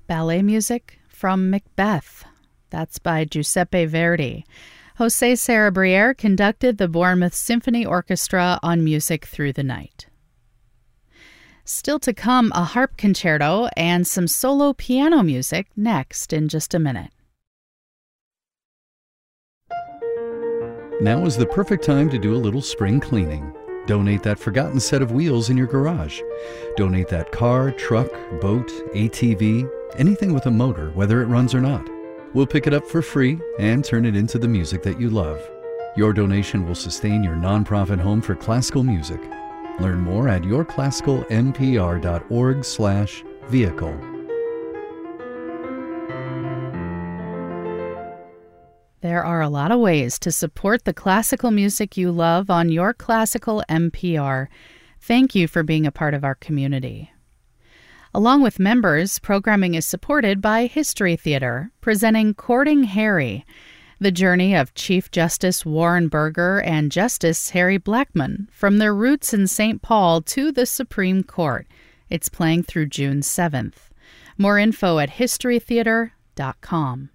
Ballet music from Macbeth. That's by Giuseppe Verdi. José Sarabriere conducted the Bournemouth Symphony Orchestra on Music Through the Night. Still to come, a harp concerto and some solo piano music next in just a minute. Now is the perfect time to do a little spring cleaning. Donate that forgotten set of wheels in your garage. Donate that car, truck, boat, ATV, anything with a motor, whether it runs or not. We'll pick it up for free and turn it into the music that you love. Your donation will sustain your nonprofit home for classical music. Learn more at yourclassicalmpr.org/vehicle. There are a lot of ways to support the classical music you love on Your Classical NPR. Thank you for being a part of our community. Along with members, programming is supported by History Theater, presenting Courting Harry, the journey of Chief Justice Warren Burger and Justice Harry Blackmun from their roots in St. Paul to the Supreme Court. It's playing through June 7th. More info at historytheater.com.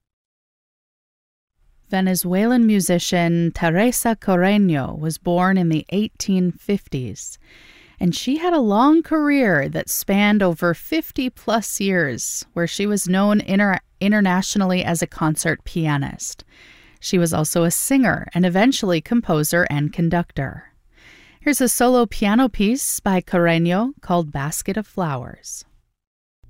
Venezuelan musician Teresa Carreño was born in the 1850s, and she had a long career that spanned over 50-plus years, where she was known internationally as a concert pianist. She was also a singer and eventually composer and conductor. Here's a solo piano piece by Carreño called Basket of Flowers.